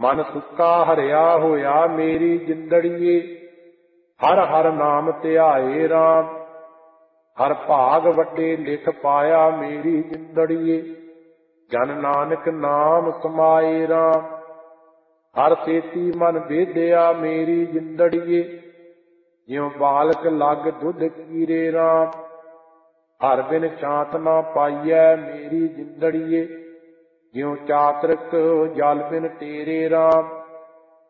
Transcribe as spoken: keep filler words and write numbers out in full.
ਮਨ ਸੁੱਕਾ ਹਰਿਆ ਹੋਇਆ ਮੇਰੀ ਜਿੰਦੜੀਏ। ਹਰ ਹਰ ਨਾਮ ਧਿਆਏ ਰਾਮ, ਹਰ ਭਾਗ ਵੱਡੇ ਲਿਖ ਪਾਇਆ ਮੇਰੀ ਜਿੰਦੜੀਏ। ਜਨ ਨਾਨਕ ਨਾਮ ਸਮਾਏ ਰਾਮ, ਹਰ ਸੇਤੀ ਮਨ ਵੇਦਿਆ ਮੇਰੀ ਜਿੰਦੜੀਏ। ਜਿਉ ਬਾਲਕ ਲੱਗ ਦੁੱਧ ਕੀਰੇ ਰਾਮ, ਹਰ ਬਿਨ ਸ਼ਾਂਤ ਨਾ ਪਾਈਐ ਮੇਰੀ ਜਿੰਦੜੀਏ। ਜਿਉ ਚਾਤਰਿਕ ਜਲ ਬਿਨ ਤੇਰੇ ਰਾਮ,